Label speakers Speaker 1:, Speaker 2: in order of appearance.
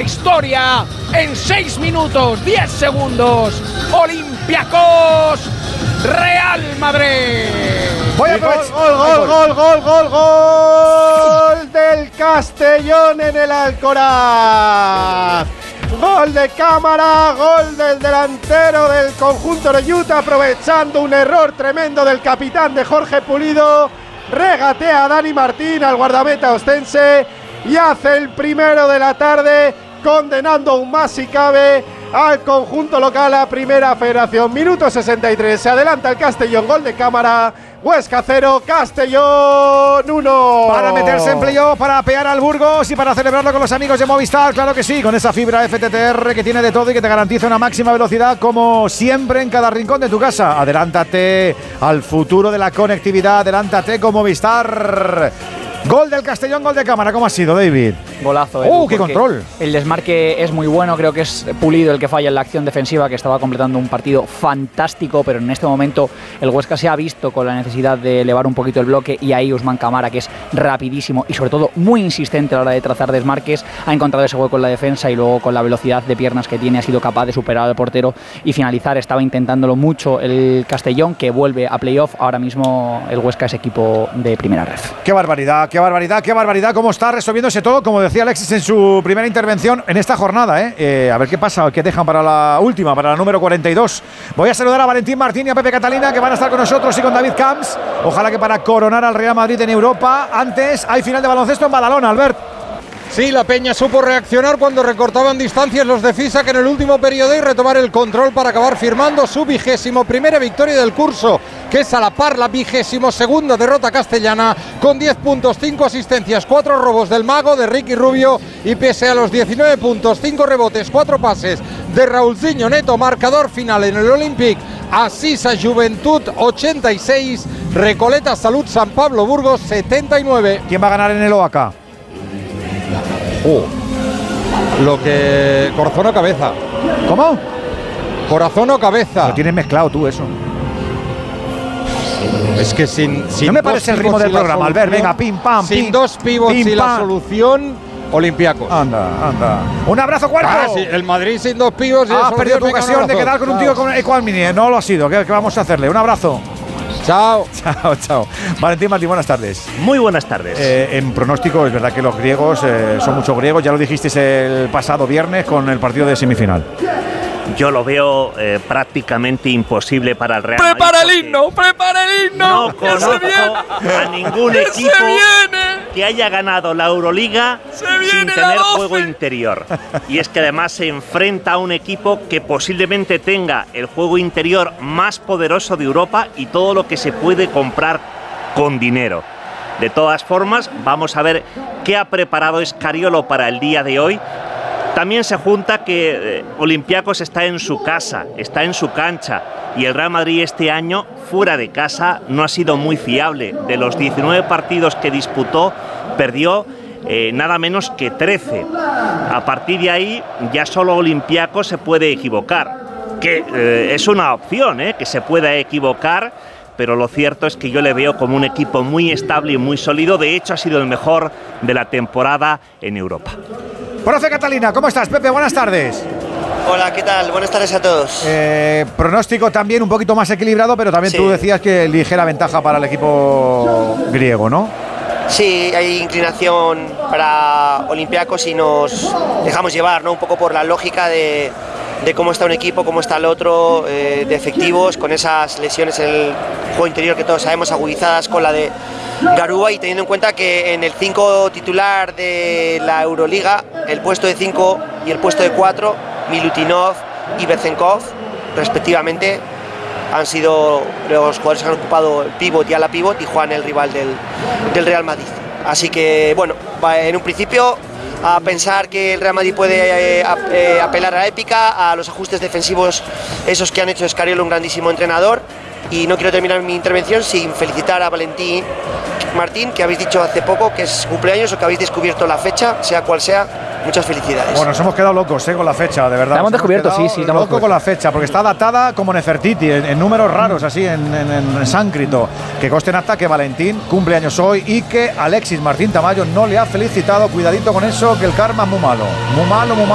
Speaker 1: historia en 6 minutos 10 segundos. Olympiacos Real Madrid.
Speaker 2: Gol del Castellón en el Alcoraz. Gol de Cámara, gol del delantero del conjunto de Utah, aprovechando un error tremendo del capitán de Jorge Pulido. Regatea a Dani Martín, al guardameta ostense, y hace el primero de la tarde, condenando aún más si cabe al conjunto local a Primera Federación. Minuto 63, se adelanta el Castellón, gol de Cámara. Huesca 0, Castellón 1.
Speaker 3: Para meterse en playoff, para pegar al Burgos y para celebrarlo con los amigos de Movistar, claro que sí, con esa fibra FTTR que tiene de todo y que te garantiza una máxima velocidad como siempre en cada rincón de tu casa. Adelántate al futuro de la conectividad, adelántate con Movistar. Gol del Castellón, gol de Cámara. ¿Cómo ha sido, David?
Speaker 4: Golazo.
Speaker 3: ¡Qué control!
Speaker 4: El desmarque es muy bueno. Creo que es Pulido el que falla en la acción defensiva, que estaba completando un partido fantástico, pero en este momento el Huesca se ha visto con la necesidad de elevar un poquito el bloque, y ahí Usman Camara, que es rapidísimo y sobre todo muy insistente a la hora de trazar desmarques, ha encontrado ese hueco en la defensa y luego con la velocidad de piernas que tiene ha sido capaz de superar al portero y finalizar. Estaba intentándolo mucho el Castellón, que vuelve a playoff. Ahora mismo el Huesca es equipo de primera red.
Speaker 3: ¡Qué barbaridad! ¡Qué barbaridad! ¡Qué barbaridad! ¿Cómo está resolviéndose todo? Como decía Alexis en su primera intervención en esta jornada, a ver qué pasa, qué dejan para la última, para la número 42. Voy a saludar a Valentín Martín y a Pepe Catalina, que van a estar con nosotros, y con David Camps. Ojalá que para coronar al Real Madrid en Europa. Antes hay final de baloncesto en Badalona, Albert.
Speaker 5: Sí, la Peña supo reaccionar cuando recortaban distancias los de Fisac en el último periodo y retomar el control para acabar firmando su 21ª victoria del curso, que es a la par la 22ª derrota castellana, con 10 puntos, 5 asistencias, 4 robos del mago de Ricky Rubio, y pese a los 19 puntos, 5 rebotes, 4 pases de Raulzinho Neto, marcador final en el Olympic: Asisa Juventud 86, Recoleta Salud San Pablo Burgos 79.
Speaker 3: ¿Quién va a ganar en el OAK?
Speaker 5: Lo que... Corazón o cabeza.
Speaker 3: ¿Cómo?
Speaker 5: Corazón o cabeza.
Speaker 3: Lo tienes mezclado tú, eso.
Speaker 5: Es que sin
Speaker 3: no me parece el ritmo del programa, Albert. Venga, pim, pam,
Speaker 5: sin
Speaker 3: pim,
Speaker 5: dos pivots
Speaker 3: pim,
Speaker 5: y la
Speaker 3: pam.
Speaker 5: solución, Olympiacos.
Speaker 3: Anda. Un abrazo, Cuerpo.
Speaker 5: Sí, el Madrid sin dos pivots.
Speaker 3: Has perdido tu ocasión de quedar con un tío con Equalmini. No lo ha sido. ¿Qué vamos a hacerle? Un abrazo.
Speaker 5: Chao.
Speaker 3: Valentín Martín, buenas tardes.
Speaker 6: Muy buenas tardes.
Speaker 3: En pronóstico, es verdad que los griegos son muchos griegos. Ya lo dijisteis el pasado viernes con el partido de semifinal.
Speaker 6: Yo lo veo prácticamente imposible para el Real Madrid.
Speaker 1: ¡Prepara el himno!
Speaker 6: No conozco a ningún equipo que haya ganado la Euroliga sin tener juego interior. Y es que además se enfrenta a un equipo que posiblemente tenga el juego interior más poderoso de Europa y todo lo que se puede comprar con dinero. De todas formas, vamos a ver qué ha preparado Scariolo para el día de hoy. También se junta que Olympiacos está en su casa, está en su cancha, y el Real Madrid este año, fuera de casa, no ha sido muy fiable. De los 19 partidos que disputó, perdió nada menos que 13. A partir de ahí, ya solo Olympiacos se puede equivocar, que es una opción, que se pueda equivocar, pero lo cierto es que yo le veo como un equipo muy estable y muy sólido. De hecho, ha sido el mejor de la temporada en Europa.
Speaker 3: Profe Catalina, ¿cómo estás? Pepe, buenas tardes.
Speaker 7: Hola, ¿qué tal? Buenas tardes a todos.
Speaker 3: Pronóstico también un poquito más equilibrado, pero también tú decías que ligera ventaja para el equipo griego, ¿no?
Speaker 7: Sí, hay inclinación para Olympiacos y nos dejamos llevar, ¿no? Un poco por la lógica de cómo está un equipo, cómo está el otro, de efectivos, con esas lesiones en el juego interior que todos sabemos, agudizadas con la de Garúa, y teniendo en cuenta que en el 5 titular de la Euroliga, el puesto de 5 y el puesto de 4, Milutinov y Bezenkov, respectivamente, han sido los jugadores que han ocupado el pívot y ala pívot, y Juan, el rival del Real Madrid. Así que, bueno, en un principio a pensar que el Real Madrid puede apelar a la épica, a los ajustes defensivos, esos que han hecho Scariolo, un grandísimo entrenador. Y no quiero terminar mi intervención sin felicitar a Valentín Martín, que habéis dicho hace poco que es cumpleaños, o que habéis descubierto la fecha, sea cual sea. Muchas felicidades.
Speaker 3: Bueno, nos hemos quedado locos con la fecha, de verdad.
Speaker 4: La hemos descubierto, sí.
Speaker 3: Loco con la fecha, porque está datada como Nefertiti, en números raros, así, en sánscrito. Que conste en acta que Valentín cumple años hoy y que Alexis Martín Tamayo no le ha felicitado. Cuidadito con eso, que el karma es muy malo. Muy malo, muy malo.